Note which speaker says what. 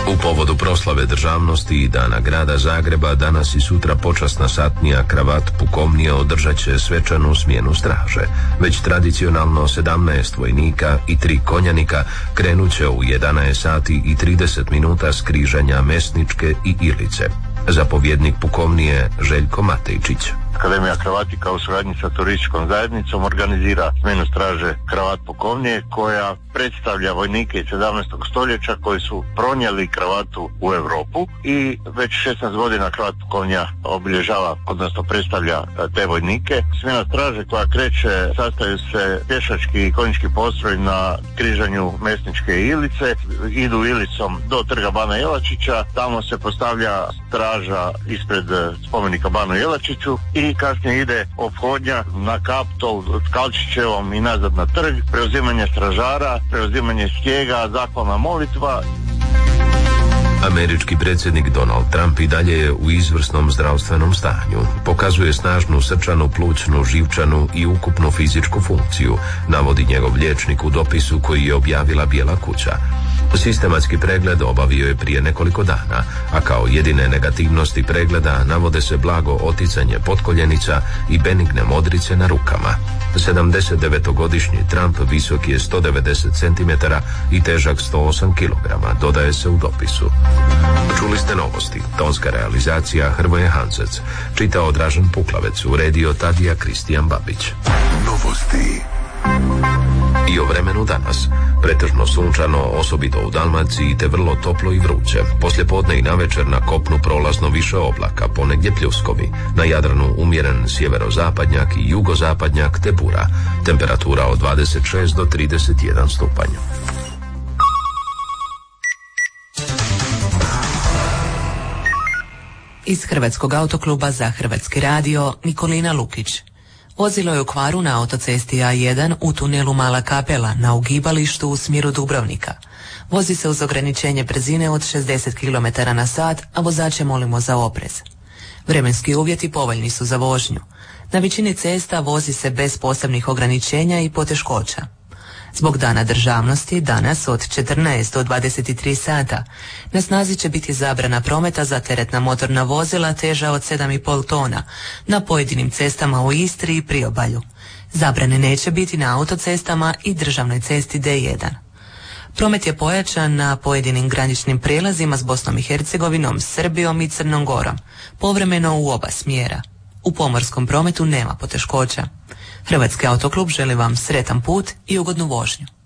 Speaker 1: U povodu proslave državnosti i Dana grada Zagreba danas i sutra počasna satnija kravat pukovnije održat će svečanu smjenu straže. Već tradicionalno 17 vojnika i 3 konjanika krenut će u 11 sati i 30 minuta s križanja Mesničke i Ilice. Zapovjednik pukovnije Željko Matejčić.
Speaker 2: Akademija kravatika u suradnji sa turističkom zajednicom organizira smjenu straže kravat pukovnije koja predstavlja vojnike iz 17. stoljeća koji su pronijeli kravatu u Europu i već 16 godina kravat pukovnija obilježava, odnosno predstavlja te vojnike. Smjena straže koja kreće sastaju se pješački i konjički postroj na križanju Mesničke i Ilice, idu Ilicom do trga Bana Jelačića, tamo se postavlja straža ispred spomenika Banu Jelačiću i kasnije ide ophodnja na Kaptol Kalčićevom i nazad na trg, preuzimanje stražara, preuzimanje stijega, zahvalna molitva.
Speaker 1: Američki predsjednik Donald Trump i dalje je u izvrsnom zdravstvenom stanju. Pokazuje snažnu srčanu, plućnu, živčanu i ukupnu fizičku funkciju, navodi njegov liječnik u dopisu koji je objavila Bijela kuća. Sistematski pregled obavio je prije nekoliko dana, a kao jedine negativnosti pregleda navode se blago oticanje potkoljenica i benigne modrice na rukama. 79-godišnji Trump visok je 190 cm i težak 108 kg, dodaje se u dopisu. Čuli ste novosti. Tonska realizacija Hrvoje Hancec. Čitao Dražen Puklavec, uredio Tadija Kristijan Babić. Novosti. I o vremenu danas. Pretežno sunčano, osobito u Dalmaciji, te vrlo toplo i vruće. Poslijepodne i navečer na kopnu prolazno više oblaka, ponegdje pljuskovi. Na Jadranu umjeren sjeverozapadnjak i jugozapadnjak te bura. Temperatura od 26 do 31 stupanj.
Speaker 3: Iz Hrvatskog autokluba za Hrvatski radio Nikolina Lukić. Vozilo je u kvaru na autocesti A1 u tunelu Mala Kapela na ugibalištu u smjeru Dubrovnika. Vozi se uz ograničenje brzine od 60 km/h, a vozače molimo za oprez. Vremenski uvjeti povoljni su za vožnju. Na većini cesta vozi se bez posebnih ograničenja i poteškoća. Zbog Dana državnosti, danas od 14 do 23 sata, na snazi će biti zabrana prometa za teretna motorna vozila teža od 7,5 tona na pojedinim cestama u Istri i Priobalju. Zabrane neće biti na autocestama i državnoj cesti D1. Promet je pojačan na pojedinim graničnim prijelazima s Bosnom i Hercegovinom, Srbijom i Crnom Gorom, povremeno u oba smjera. U pomorskom prometu nema poteškoća. Hrvatski autoklub želi vam sretan put i ugodnu vožnju.